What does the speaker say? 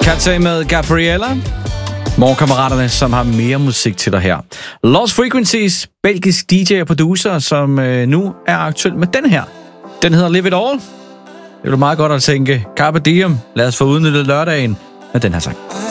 Katsay med Gabriella. Morgenkammeraterne, som har mere musik til dig her. Lost Frequencies, belgisk DJ og producer, som nu er aktuel med den her. Den hedder Live It All. Det er jo meget godt at tænke, Carpe Diem, lad os få udnyttet lørdagen med den her sang.